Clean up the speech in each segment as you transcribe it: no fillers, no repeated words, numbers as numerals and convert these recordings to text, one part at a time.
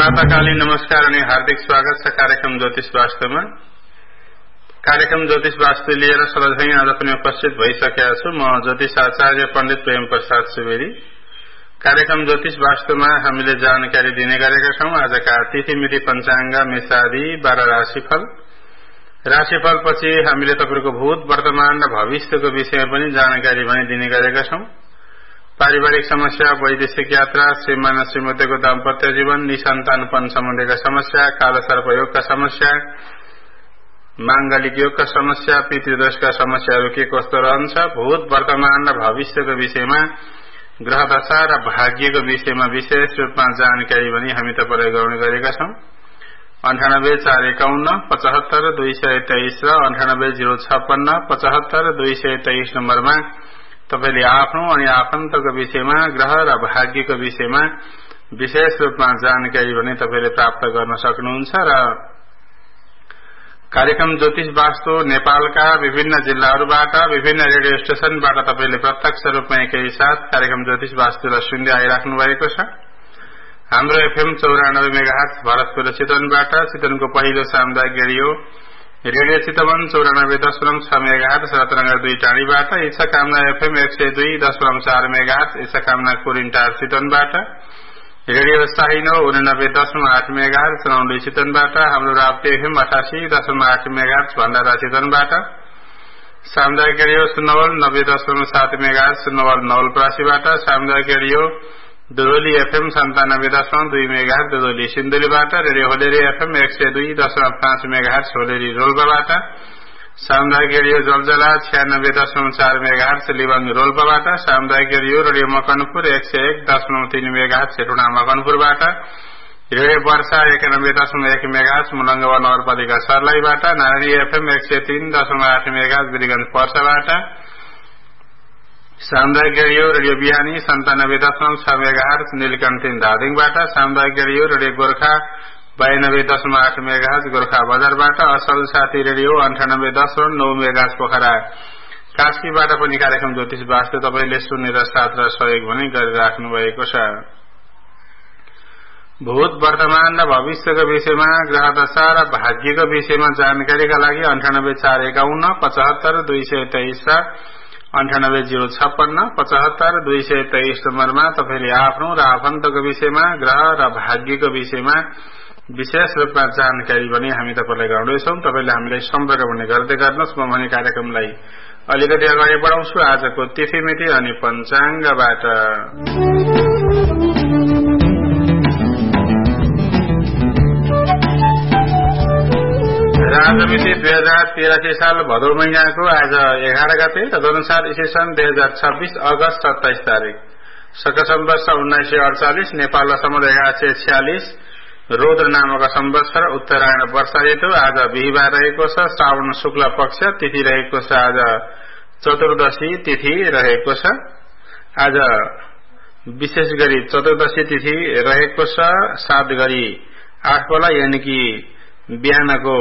प्रातःकालीन नमस्कार अनि हार्दिक स्वागत छ कार्यक्रम ज्योतिष वास्तुमा। कार्यक्रम ज्योतिष वास्तु लिएर सधैँ आज पनि उपस्थित भइसकेका छु। म ज्योतिष आचार्य पण्डित प्रेम प्रसाद सुवेदी। कार्यक्रम ज्योतिष वास्तुमा हामीले जानकारी दिने गरेका छौं। आजका तिथि मिति पञ्चाङ्ग मेषादि 12 राशिफल पछि हामीले तपाईको भूत वर्तमान र भविष्यको विषयमा पनि जानकारी पनि दिने गरेका छौं। पारिवारिक समस्या, वैदेशिक यात्रा, श्रीमान श्रीमतीको दाम्पत्य जीवन, निसन्तानपन सम्बन्धीका समस्या, कालसर्प योगका समस्या, मांगलिक योगका समस्या, पितृदोषका समस्याहरू के कस्तो रहन्छ, भूत वर्तमान र भविष्यको विषयमा, ग्रह दशा र भाग्यको विषयमा विशेष रूपमा जानकारी पनि हामी तपाईलाई गराउने गरेका छौं। 9841 75 223 र 9806 75 223 नम्बरमा तपाईले आफ्नो अनि आफन्तको विषयमा, ग्रह र भाग्यको विषयमा विशेष रूपमा जानकारी भने तपाईले प्राप्त गर्न सक्नुहुन्छ। र कार्यक्रम ज्योतिष वास्तु नेपालका विभिन्न जिल्लाहरूबाट, विभिन्न रेडियो स्टेशनबाट तपाईले प्रत्यक्ष रूपमा एकैसाथ कार्यक्रम ज्योतिष वास्तुलाई सुन्दै आइराख्नु भएको छ। हाम्रो एफएम 94 मेगाहर्ट्ज भरतपुर चितवनबाट, चितवनको पहिलो सामुदायिक रेडियो चितवन 94.6 मेगाहर्ट्ज, रत्नगर 2 टाढीबाट, इच्छा कामना एफएम 102.4 मेगाहर्ट्ज, इच्छा कामना कोरिन्टार चितवनबाट, रेडियो साहिनो 89.8 मेगाहर्ट्ज, रौली चितवनबाट, हाम्रो राप्ती एफएम 88.8 मेगाहर्ट्ज, भण्डारा चितवनबाट, सामुदायिक रेडियो सुनवल 90.7 मेगाहर्ट्ज, सुनवल नवलपरासीबाट, सामुदायिक radio दुधोली FM 97.2 megahertz, दुधोली सिन्धुलीबाट, radio होलेरी FM 102.5 megahertz, होलेरी रोल्पाबाट, सामुदायिक रेडियो जलजला 96.4 मेगाहर्ट्ज, लिबङ रोल्पाबाट, सामुदायिक radio Makanpur 101.3 megahertz, Hetauda मकनपुरबाट, radio वर्षा 91.1 मेगाहर्ट्ज, मुलङ्गवा नगरपालिका सर्लाहीबाट, नारायणी एफएम 103.8 मेगाहर्ट्ज, वीरगञ्ज पर्साबाट, सामुदायिक रेडियो बिहानी 97.6 मेगाहर्ट्ज, नीलकण्ठी धादिङबाट, सामुदायिक रेडियो गोर्खा 92.8 मेगाहर्ट्ज, गोर्खा बजारबाट, असल साथी रेडियो 98.9 मेगाहर्ट्ज, पोखरा कास्कीबाट पनि कार्यक्रम ज्योतिष वास्तु तपाईले सुनेर साथ र सहयोग पनि गरिराख्नु भएको छ। भूत वर्तमान र भविष्यको विषयमा, ग्रह दशा र भाग्यको विषयमा जानकारीका लागि 9841 75 223 र 9806 75 223 नम्बरमा तपाईले आफ्नो र आफन्तको विषयमा, ग्रह र भाग्यको विषयमा विशेष रूपमा जानकारी पनि हामी तपाईलाई गराउँदैछौं। तपाईले हामीलाई सम्पर्क पनि गर्दै गर्नुहोस्। म भने कार्यक्रमलाई अलिकति अगाडि बढाउँछु आजको तिथि मिति अनि पञ्चाङ्गबाट। राजमिति 2083 साल भदौ महिनाको आज 11 गते, तदनुसार ईसा सन् 2026 अगस्त 27 तारिक, शक सम्वत्सर 1948, नेपाल सम्वत 1146, रुद्र नामक सम्वत्सर, उत्तरायण वर्षा ऋतु। आज बिहिबार रहेको छ, श्रावण शुक्ल पक्ष, तिथि रहेको छ आज चतुर्दशी तिथि रहेको छ। आज विशेष गरी चतुर्दशी तिथि रहेको छ 7 गरी 8 बेला, यानि कि बिहानको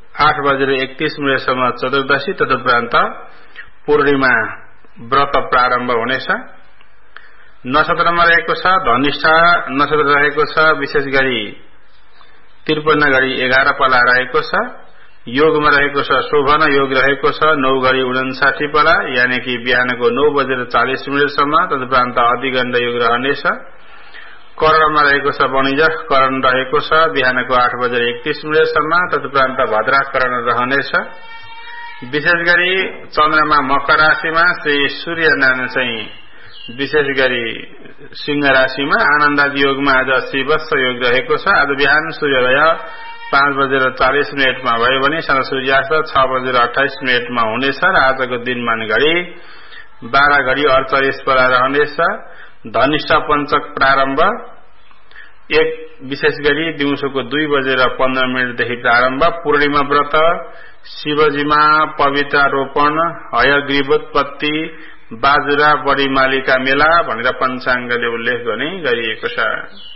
8:31 चतुर्दशी, तदुपरान्त पूर्णिमा व्रत प्रारम्भ हुनेछ। नक्षत्रमा रहेको छ धनिष्ठा नक्षत्र रहेको छ, विशेष गरी 53 गरी 11 पला रहेको छ। योगमा रहेको छ शोभन योग रहेको छ 9 गरी 59 पला, यानि कि बिहानको 9:40 तदुपरान्त अधिगण्ड योग रहनेछ। करणमा रहेको छ वणिजह करण रहेको छ बिहानको 8:31 तदुपरान्त भद्रा करण रहनेछ। विशेष गरी चन्द्रमा मकर राशिमा, श्री सूर्यनारायण चाहिँ विशेष गरी सिंह राशिमा, आनन्दादि योगमा आज शिवस्व योग रहेको छ। आज बिहान सूर्योदय 5:40 भयो भने सन सूर्यास्त 6:28 हुनेछ र आजको दिनमान घडी 12 घडी 48 बेला रहनेछ। धनिष्ठा पञ्चक प्रारम्भ 1 विशेष गरी दिउँसोको 2:15 देखि प्रारम्भ। पूर्णिमा व्रत, शिवजीमा पवित्र रोपण, हयग्रीवोत्पत्ति, बाजुरा बडी मालिका मेला भनेर पञ्चाङ्गले उल्लेख पनि गरिएको छ।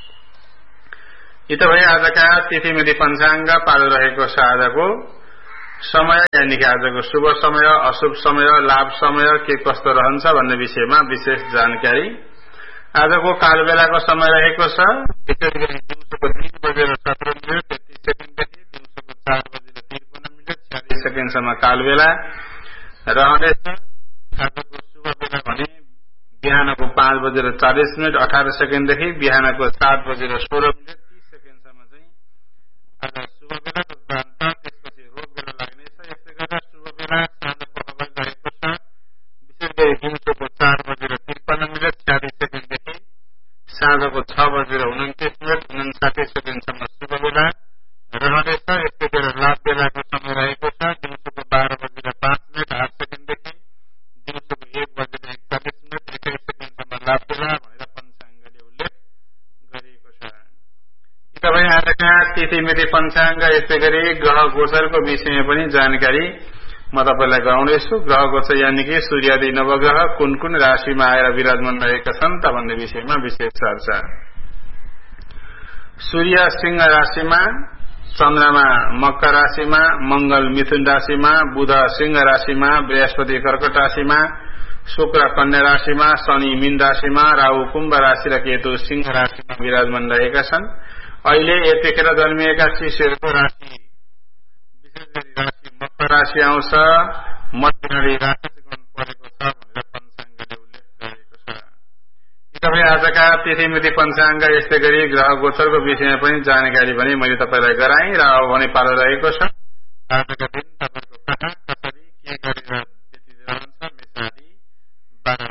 यी त भए आजका तिथि मिति पञ्चाङ्ग। पालो रहेको छ आजको समय, यानि कि आजको शुभ समय, अशुभ समय, लाभ समय के कस्तो रहन्छ भन्ने विषयमा विशेष जानकारी। आजको कालबेलाको समय रहेको छ विशेष गरी दिउँसोको 3 कालबेला रहनेछ। आजको शुभ बेला भने बिहानको 5:40 18 सेकेन्डदेखि बिहानको 7:16 30 सेकेन्डसम्म चाहिँ आज शुभ बेला तदुपरान्त त्यसपछि रोग बेला लाग्नेछ। यसै गरेर शुभ बेला साँझ पख बजिरहेको छ। विशेष गरी दिउँसोको 4:53 46 सेकेन्डदेखि साँझको 6:29 59 सेकेन्डसम्म शुभ बेला रहनेछ। यसै गरेर लाभ बेलाको समय रहेको छ। दिउँसोको 12:05 8 सेकेन्डदेखि दिउँसोको 1:41 21 सेकेन्डसम्म लाभ बेला भनेर पञ्चाङ्गले उल्लेख गरिएको छ। तपाईँ आजका तिथि मिति पञ्चाङ्ग यसै गरी ग्रह गोचरको विषयमा पनि जानकारी म तपाईलाई गराउनेछु। ग्रह गोचर यानि कि सूर्यादि नवग्रह कुन कुन राशिमा आएर विराजमान रहेका छन् त भन्ने विषयमा विशेष चर्चा। सूर्य सिंह राशिमा, चन्द्रमा मकर राशिमा, मंगल मिथुन राशिमा, बुध सिंह राशिमा, बृहस्पति कर्कट राशिमा, शुक्र कन्या राशिमा, शनि मीन राशिमा, राहु कुम्भ राशि र केतु सिंह राशिमा विराजमान रहेका छन्। अहिले यतिखेर जन्मिएका शिशुहरूको राशि विशेष गरी राशि मकर राशि आउँछ। मध्यनाडी राशि परेको छ भनेर पञ्चाङ्गले उल्लेख गरेको छ। तपाईँ आजका तिथि मिति पञ्चाङ्ग यस्तै गरी ग्रह गोचरको विषयमा पनि जानकारी भने मैले तपाईँलाई गराएँ र अब भने पालो रहेको छ आजका दिन तपाईँको कहाँ कसरी के गरेर